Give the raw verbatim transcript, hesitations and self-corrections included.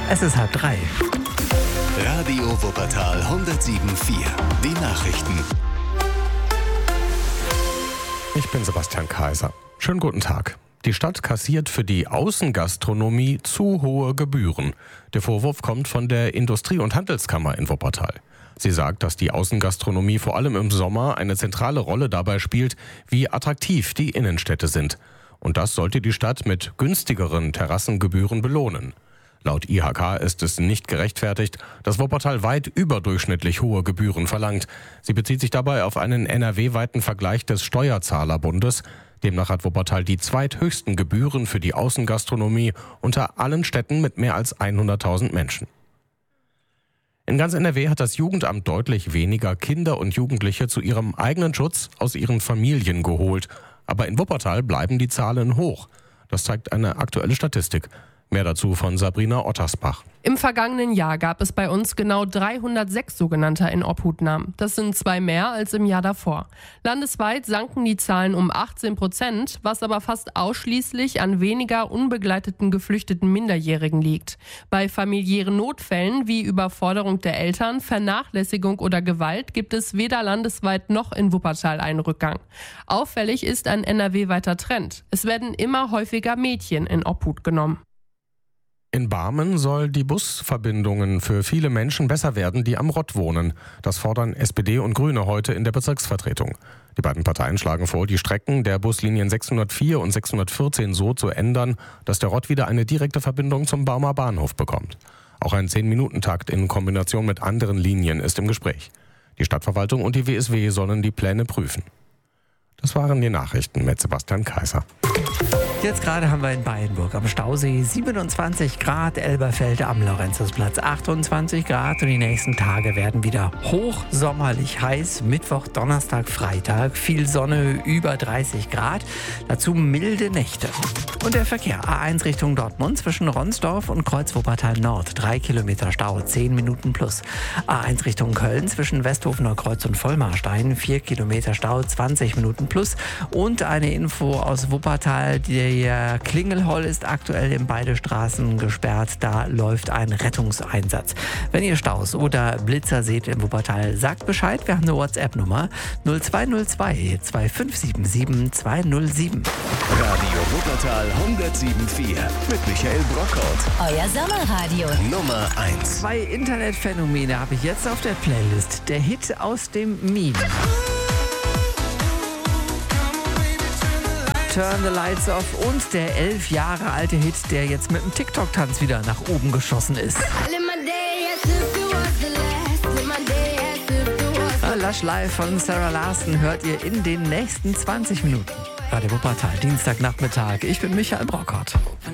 Es ist halb drei. Radio Wuppertal hundertsieben Komma vier. Die Nachrichten. Ich bin Sebastian Kaiser. Schönen guten Tag. Die Stadt kassiert für die Außengastronomie zu hohe Gebühren. Der Vorwurf kommt von der Industrie- und Handelskammer in Wuppertal. Sie sagt, dass die Außengastronomie vor allem im Sommer eine zentrale Rolle dabei spielt, wie attraktiv die Innenstädte sind. Und das sollte die Stadt mit günstigeren Terrassengebühren belohnen. Laut I H K ist es nicht gerechtfertigt, dass Wuppertal weit überdurchschnittlich hohe Gebühren verlangt. Sie bezieht sich dabei auf einen N R W-weiten Vergleich des Steuerzahlerbundes. Demnach hat Wuppertal die zweithöchsten Gebühren für die Außengastronomie unter allen Städten mit mehr als hunderttausend Menschen. In ganz N R W hat das Jugendamt deutlich weniger Kinder und Jugendliche zu ihrem eigenen Schutz aus ihren Familien geholt. Aber in Wuppertal bleiben die Zahlen hoch. Das zeigt eine aktuelle Statistik. Mehr dazu von Sabrina Ottersbach. Im vergangenen Jahr gab es bei uns genau dreihundertsechs sogenannter in Obhutnahmen. Das sind zwei mehr als im Jahr davor. Landesweit sanken die Zahlen um achtzehn Prozent, was aber fast ausschließlich an weniger unbegleiteten geflüchteten Minderjährigen liegt. Bei familiären Notfällen wie Überforderung der Eltern, Vernachlässigung oder Gewalt gibt es weder landesweit noch in Wuppertal einen Rückgang. Auffällig ist ein N R W-weiter Trend. Es werden immer häufiger Mädchen in Obhut genommen. In Barmen soll die Busverbindungen für viele Menschen besser werden, die am Rott wohnen. Das fordern S P D und Grüne heute in der Bezirksvertretung. Die beiden Parteien schlagen vor, die Strecken der Buslinien sechshundertvier und sechshundertvierzehn so zu ändern, dass der Rott wieder eine direkte Verbindung zum Barmer Bahnhof bekommt. Auch ein zehn-Minuten-Takt in Kombination mit anderen Linien ist im Gespräch. Die Stadtverwaltung und die W S W sollen die Pläne prüfen. Das waren die Nachrichten mit Sebastian Kaiser. Jetzt gerade haben wir in Beyenburg am Stausee siebenundzwanzig Grad, Elberfeld am Lorenzusplatz achtundzwanzig Grad und die nächsten Tage werden wieder hochsommerlich heiß. Mittwoch, Donnerstag, Freitag, viel Sonne, über dreißig Grad, dazu milde Nächte. Und der Verkehr, A eins Richtung Dortmund zwischen Ronsdorf und Kreuz-Wuppertal Nord, drei Kilometer Stau, zehn Minuten plus. A eins Richtung Köln zwischen Westhofener Kreuz und Vollmarstein, vier Kilometer Stau, zwanzig Minuten plus. Und eine Info aus Wuppertal, der Klingelholl ist aktuell in beide Straßen gesperrt. Da läuft ein Rettungseinsatz. Wenn ihr Staus oder Blitzer seht in Wuppertal, sagt Bescheid. Wir haben eine WhatsApp-Nummer null zwei null zwei zwei fünf sieben sieben zwei null sieben. Radio Wuppertal hundertsieben Komma vier mit Michael Brockhaut. Euer Sommerradio. Nummer eins. Zwei Internetphänomene habe ich jetzt auf der Playlist. Der Hit aus dem Meme. Turn the Lights Off und der elf Jahre alte Hit, der jetzt mit dem TikTok-Tanz wieder nach oben geschossen ist. Lush Live von Sarah Larson hört ihr in den nächsten zwanzig Minuten. Radio Wuppertal, Dienstagnachmittag. Ich bin Michael Brockhaut.